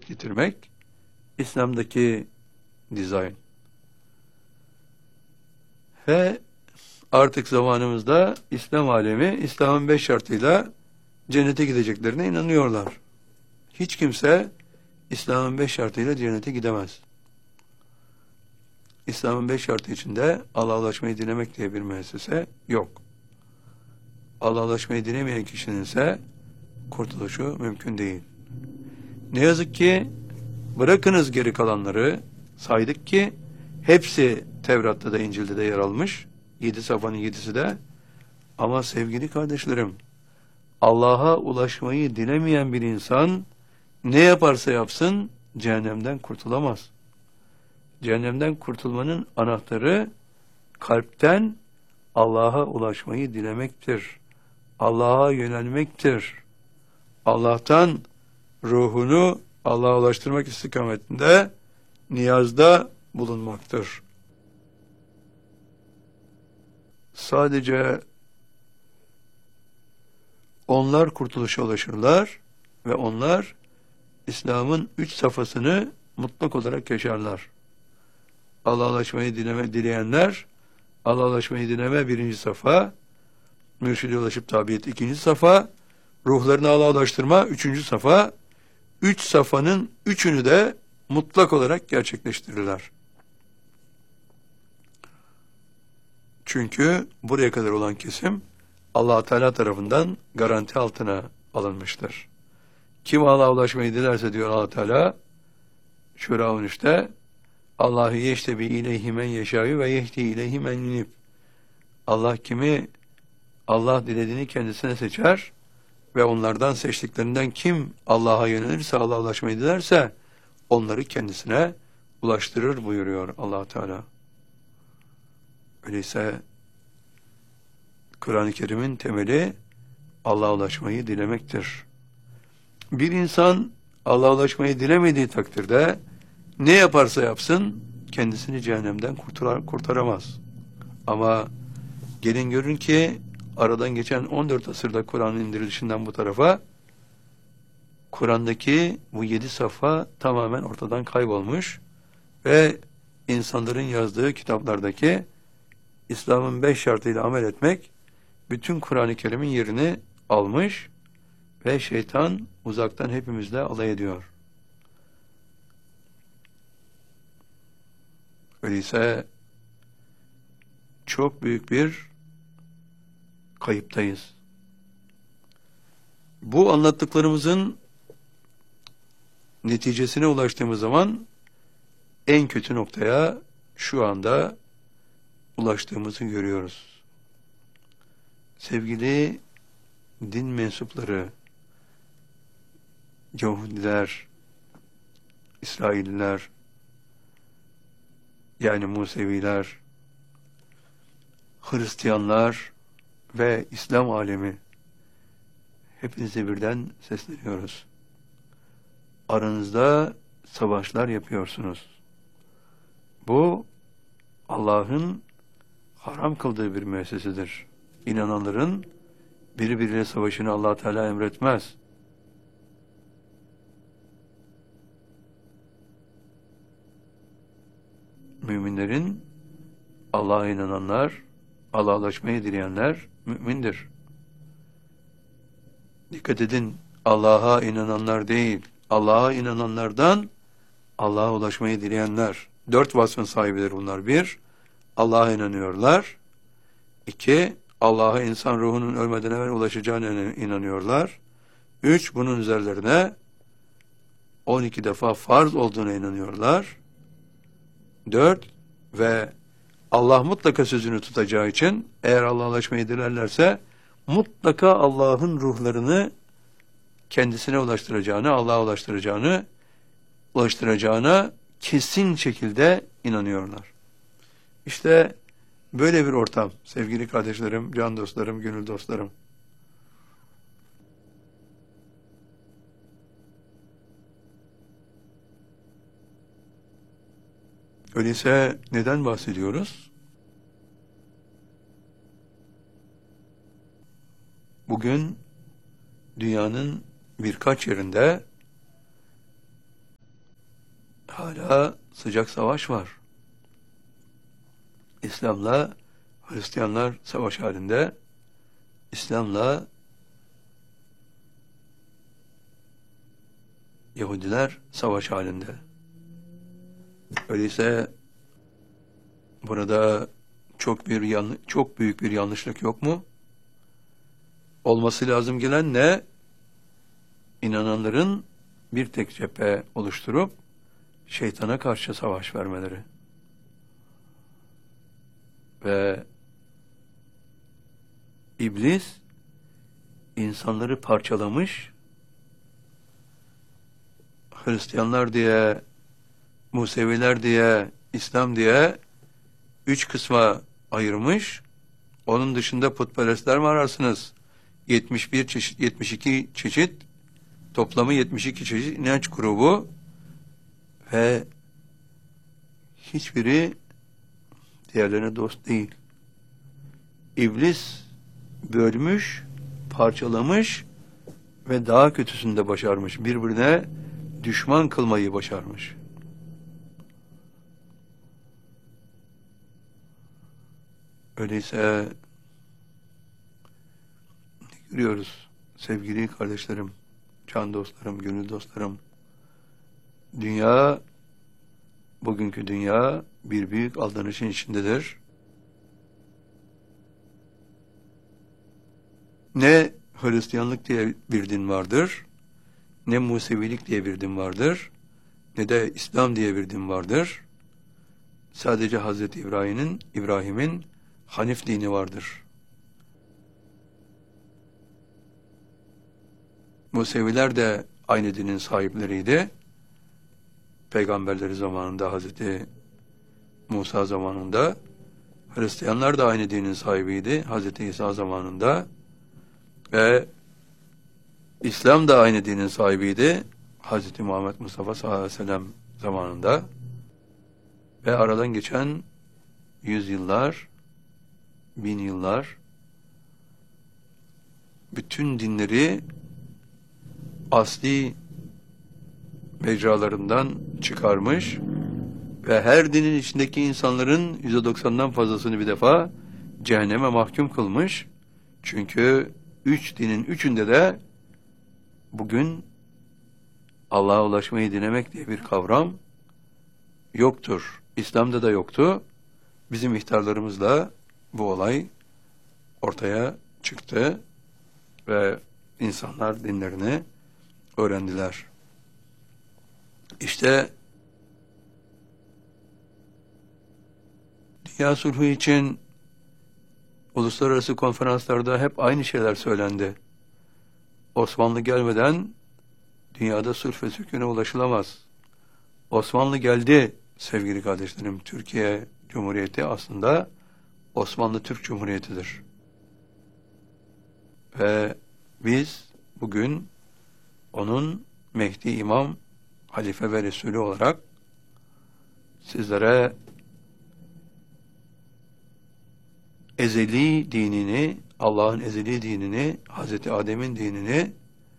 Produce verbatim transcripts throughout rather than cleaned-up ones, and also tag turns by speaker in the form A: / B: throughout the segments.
A: adalet getirmek İslam'daki dizayn. Ve artık zamanımızda İslam alemi İslam'ın beş şartıyla cennete gideceklerine inanıyorlar. Hiç kimse İslam'ın beş şartıyla cennete gidemez. İslam'ın beş şartı içinde Allah'a ulaşmayı dilemek diye bir müessese yok. Allah'a ulaşmayı dilemeyen kişinin ise kurtuluşu mümkün değil. Ne yazık ki bırakınız geri kalanları, saydık ki hepsi Tevrat'ta da İncil'de de yer almış. Yedi safhanın yedisi de. Ama sevgili kardeşlerim, Allah'a ulaşmayı dilemeyen bir insan ne yaparsa yapsın cehennemden kurtulamaz. Cehennemden kurtulmanın anahtarı kalpten Allah'a ulaşmayı dilemektir. Allah'a yönelmektir. Allah'tan ruhunu Allah'a ulaştırmak istikametinde niyazda bulunmaktır. Sadece onlar kurtuluşa ulaşırlar ve onlar İslam'ın üç safhasını mutlak olarak yaşarlar. Allah'a ulaşmayı dileme, dileyenler, Allah'a ulaşmayı dileme birinci safa, mürşide ulaşıp tabiyet ikinci safa, ruhlarını Allah'a ulaştırma üçüncü safa, üç safhanın üçünü de mutlak olarak gerçekleştirirler. Çünkü buraya kadar olan kesim Allah Teala tarafından garanti altına alınmıştır. Kim Allah'a ulaşmayı dilerse diyor Allah Teala, Şura on üçte Allahu yeştebi ileyhi men yeşâ'yu ve yehdi ileyhi men yunib. Allah kimi Allah dilediğini kendisine seçer ve onlardan seçtiklerinden kim Allah'a yönelirse, Allah'a ulaşmayı dilerse onları kendisine ulaştırır buyuruyor Allah Teala. Öyleyse Kur'an-ı Kerim'in temeli Allah'a ulaşmayı dilemektir. Bir insan Allah'a ulaşmayı dilemediği takdirde ne yaparsa yapsın kendisini cehennemden kurtar, kurtaramaz. Ama gelin görün ki aradan geçen on dört asırda Kur'an'ın indirilişinden bu tarafa Kur'an'daki bu yedi safha tamamen ortadan kaybolmuş ve insanların yazdığı kitaplardaki İslam'ın beş şartıyla amel etmek bütün Kur'an-ı Kerim'in yerini almış ve şeytan uzaktan hepimizle alay ediyor. Öyleyse çok büyük bir kayıptayız. Bu anlattıklarımızın neticesine ulaştığımız zaman en kötü noktaya şu anda ulaştığımızı görüyoruz. Sevgili din mensupları, Yahudiler, İsrailliler, yani Museviler, Hristiyanlar ve İslam alemi, hepinize birden sesleniyoruz. Aranızda savaşlar yapıyorsunuz. Bu Allah'ın haram kıldığı bir müessesedir. İnananların birbiriyle savaşını Allah Teala emretmez. Müminlerin, Allah'a inananlar, Allah'a ulaşmayı dileyenler mümindir. Dikkat edin, Allah'a inananlar değil, Allah'a inananlardan Allah'a ulaşmayı dileyenler. Dört vasfın sahibidir bunlar. Bir, Allah'a inanıyorlar. İki, Allah'a insan ruhunun ölmeden evvel ulaşacağına inanıyorlar. Üç, bunun üzerlerine on iki defa farz olduğuna inanıyorlar. Dört, ve Allah mutlaka sözünü tutacağı için eğer Allah'a ulaşmayı dilerlerse mutlaka Allah'ın ruhlarını kendisine ulaştıracağını, Allah'a ulaştıracağını, ulaştıracağına kesin şekilde inanıyorlar. İşte böyle bir ortam sevgili kardeşlerim, can dostlarım, gönül dostlarım. Öyleyse neden bahsediyoruz? Bugün dünyanın birkaç yerinde hala sıcak savaş var. İslam'la Hristiyanlar savaş halinde, İslam'la Yahudiler savaş halinde. Öyleyse burada çok bir yan, çok büyük bir yanlışlık yok mu? Olması lazım gelen ne? İnananların bir tek cephe oluşturup şeytana karşı savaş vermeleri. Ve İblis insanları parçalamış, Hristiyanlar diye, Museviler diye, İslam diye üç kısma ayırmış. Onun dışında putperestler mi ararsınız? yetmiş bir çeşit, yetmiş iki çeşit, toplamı yetmiş iki çeşit inanç grubu ve hiçbiri diğerlerine dost değil. İblis bölmüş, parçalamış ve daha kötüsünü de başarmış. Birbirine düşman kılmayı başarmış. Öyleyse görüyoruz sevgili kardeşlerim, can dostlarım, gönül dostlarım. Dünya, bugünkü dünya bir büyük aldanışın içindedir. Ne Hristiyanlık diye bir din vardır, ne Musevilik diye bir din vardır, ne de İslam diye bir din vardır. Sadece Hazreti İbrahim'in İbrahim'in Hanif dini vardır. Museviler de aynı dinin sahipleriydi. Peygamberleri zamanında, Hazreti Musa zamanında. Hristiyanlar da aynı dinin sahibiydi. Hazreti İsa zamanında. Ve İslam da aynı dinin sahibiydi. Hazreti Muhammed Mustafa sallallahu aleyhi ve sellem zamanında. Ve aradan geçen yüzyıllar, bin yıllar, bütün dinleri asli mecralarından çıkarmış ve her dinin içindeki insanların yüzde doksandan fazlasını bir defa cehenneme mahkum kılmış. Çünkü üç dinin üçünde de bugün Allah'a ulaşmayı dilemek diye bir kavram yoktur. İslam'da da yoktu. Bizim ihtarlarımızla bu olay ortaya çıktı ve insanlar dinlerini öğrendiler. İşte dünya sulhu için uluslararası konferanslarda hep aynı şeyler söylendi. Osmanlı gelmeden dünyada sulh ve sükûne ulaşılamaz. Osmanlı geldi sevgili kardeşlerim. Türkiye Cumhuriyeti aslında Osmanlı Türk Cumhuriyeti'dir. Ve biz bugün onun Mehdi İmam, Halife ve Resulü olarak sizlere ezeli dinini, Allah'ın ezeli dinini, Hazreti Adem'in dinini,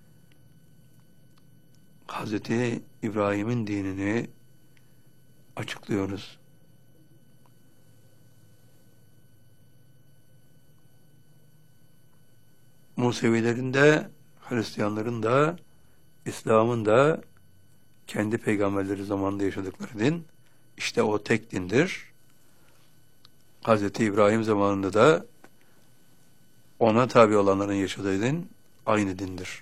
A: Hazreti İbrahim'in dinini açıklıyoruz. Musevilerin de, Hristiyanların da, İslam'ın da kendi peygamberleri zamanında yaşadıkları din, işte o tek dindir. Hazreti İbrahim zamanında da ona tabi olanların yaşadığı din aynı dindir.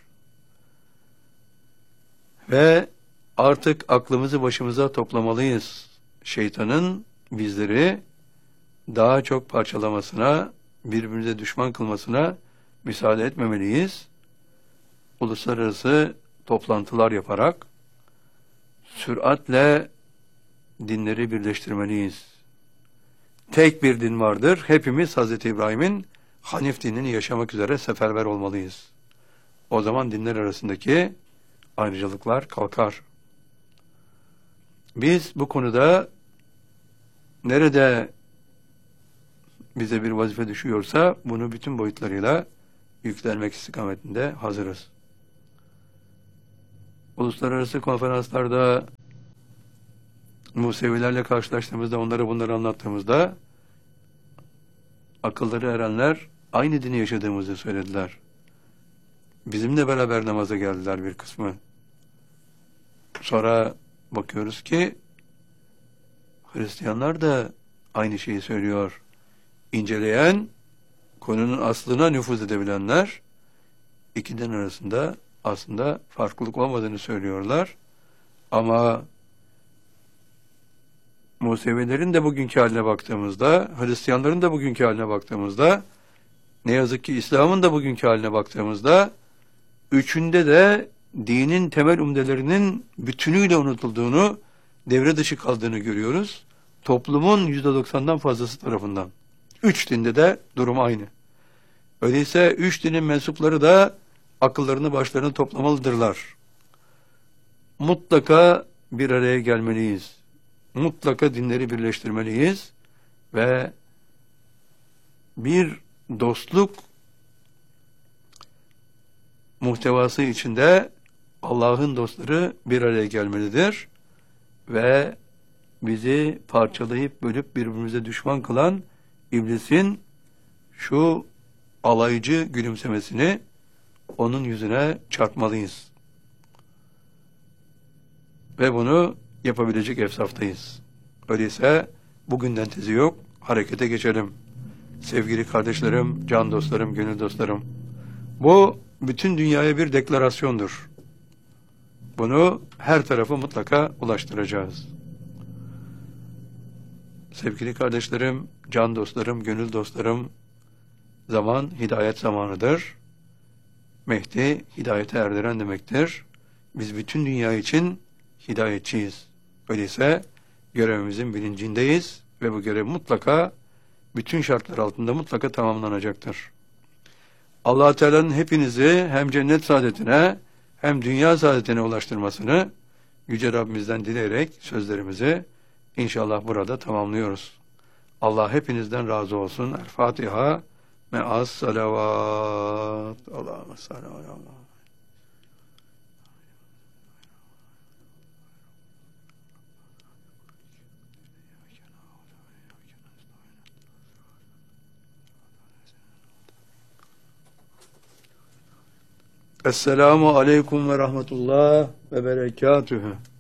A: Ve artık aklımızı başımıza toplamalıyız. Şeytanın bizleri daha çok parçalamasına, birbirimize düşman kılmasına müsaade etmemeliyiz. Uluslararası toplantılar yaparak süratle dinleri birleştirmeliyiz. Tek bir din vardır. Hepimiz Hazreti İbrahim'in Hanif dinini yaşamak üzere seferber olmalıyız. O zaman dinler arasındaki ayrıcalıklar kalkar. Biz bu konuda nerede bize bir vazife düşüyorsa bunu bütün boyutlarıyla yüklenmek istikametinde hazırız. Uluslararası konferanslarda Musevilerle karşılaştığımızda, onlara bunları anlattığımızda akılları erenler aynı dini yaşadığımızı söylediler. Bizimle beraber namaza geldiler bir kısmı. Sonra bakıyoruz ki Hristiyanlar da aynı şeyi söylüyor. İnceleyen, konunun aslına nüfuz edebilenler ikiden arasında aslında farklılık olmadığını söylüyorlar. Ama Musevilerin de bugünkü haline baktığımızda, Hristiyanların da bugünkü haline baktığımızda, ne yazık ki İslam'ın da bugünkü haline baktığımızda, üçünde de dinin temel umdelerinin bütünüyle unutulduğunu, devre dışı kaldığını görüyoruz. Toplumun yüzde doksandan fazlası tarafından. Üç dinde de durum aynı. Öyleyse üç dinin mensupları da akıllarını başlarına toplamalıdırlar. Mutlaka bir araya gelmeliyiz. Mutlaka dinleri birleştirmeliyiz ve bir dostluk muhtevası içinde Allah'ın dostları bir araya gelmelidir ve bizi parçalayıp bölüp birbirimize düşman kılan iblisin şu alaycı gülümsemesini onun yüzüne çarpmalıyız. Ve bunu yapabilecek efsaftayız. Öyleyse bugünden tezi yok, harekete geçelim. Sevgili kardeşlerim, can dostlarım, gönül dostlarım, bu bütün dünyaya bir deklarasyondur. Bunu her tarafa mutlaka ulaştıracağız. Sevgili kardeşlerim, can dostlarım, gönül dostlarım, zaman hidayet zamanıdır. Mehdi hidayete erdiren demektir. Biz bütün dünya için hidayetçiyiz. Öyleyse görevimizin bilincindeyiz ve bu görev mutlaka bütün şartlar altında mutlaka tamamlanacaktır. Allah Teala'nın hepinizi hem cennet saadetine hem dünya saadetine ulaştırmasını Yüce Rabbimizden dileyerek sözlerimizi inşallah burada tamamlıyoruz. Allah hepinizden razı olsun. El Fatiha me'as salavat. Allahümme salli ala Esselamu aleyküm ve rahmetullah ve berekatühü.